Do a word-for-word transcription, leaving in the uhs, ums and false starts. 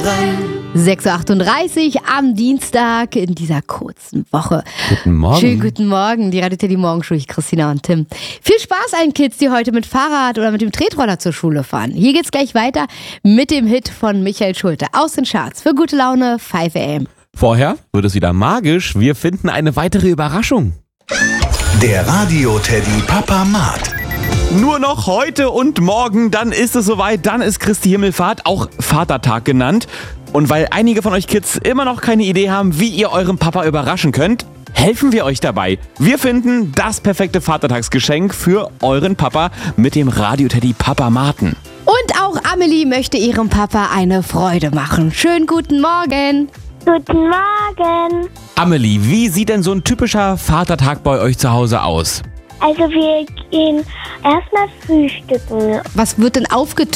sechs Uhr achtunddreißig am Dienstag in dieser kurzen Woche. Guten Morgen. Schönen guten Morgen, die Radio Teddy Morgenshow, ich Christina und Tim. Viel Spaß allen Kids, die heute mit Fahrrad oder mit dem Tretroller zur Schule fahren. Hier geht's gleich weiter mit dem Hit von Michael Schulte aus den Charts. Für gute Laune, fünf A M. Vorher wird es wieder magisch. Wir finden eine weitere Überraschung. Der Radio Teddy Papa Mat. Nur noch heute und morgen, dann ist es soweit, dann ist Christi Himmelfahrt, auch Vatertag genannt. Und weil einige von euch Kids immer noch keine Idee haben, wie ihr euren Papa überraschen könnt, helfen wir euch dabei. Wir finden das perfekte Vatertagsgeschenk für euren Papa mit dem Radio Teddy Papa Maten. Und auch Amelie möchte ihrem Papa eine Freude machen. Schönen guten Morgen. Guten Morgen. Amelie, wie sieht denn so ein typischer Vatertag bei euch zu Hause aus? Also wir gehen erstmal frühstücken. Was wird denn aufgetischt?